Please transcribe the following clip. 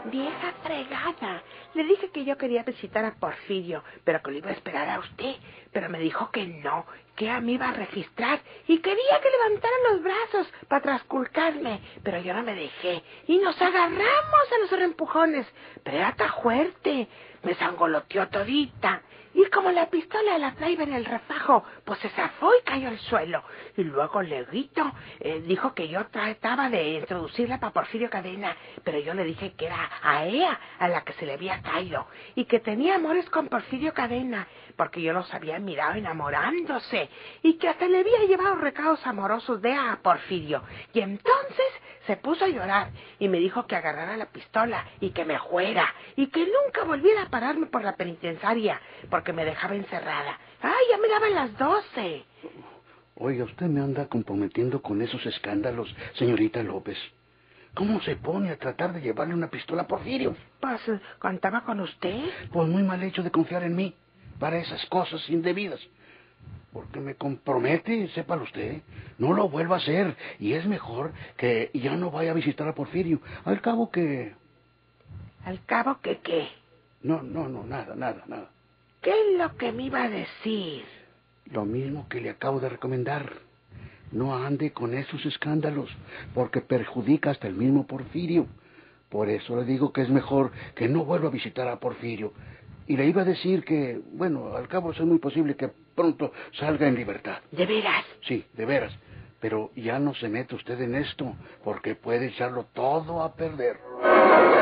Vieja fregada. Le dije que yo quería visitar a Porfirio, pero que lo iba a esperar a usted. Pero me dijo que no, que a mí iba a registrar y quería que levantara los brazos para trasculcarme. Pero yo no me dejé y nos agarramos a los reempujones. Pero era tan fuerte, me sangoloteó todita. Y como la pistola la traía en el refajo, pues se zafó y cayó al suelo. Y luego Leguito dijo que yo trataba de introducirla para Porfirio Cadena, pero yo le dije que era a ella a la que se le había caído, y que tenía amores con Porfirio Cadena, porque yo los había mirado enamorándose, y que hasta le había llevado recados amorosos de a Porfirio. Y entonces se puso a llorar, y me dijo que agarrara la pistola, y que me fuera, y que nunca volviera a pararme por la penitenciaria, porque me dejaba encerrada. ¡Ay, ya me daban las 12! Oiga, usted me anda comprometiendo con esos escándalos, señorita López. ¿Cómo se pone a tratar de llevarle una pistola a Porfirio? Pues, ¿contaba con usted? Pues muy mal hecho de confiar en mí para esas cosas indebidas. Porque me compromete, sépalo usted, no lo vuelva a hacer. Y es mejor que ya no vaya a visitar a Porfirio. Al cabo que... ¿Al cabo que qué? No, nada. ¿Qué es lo que me iba a decir? Lo mismo que le acabo de recomendar. No ande con esos escándalos, porque perjudica hasta el mismo Porfirio. Por eso le digo que es mejor que no vuelva a visitar a Porfirio. Y le iba a decir que, bueno, al cabo es muy posible que pronto salga en libertad. ¿De veras? Sí, de veras. Pero ya no se mete usted en esto, porque puede echarlo todo a perder.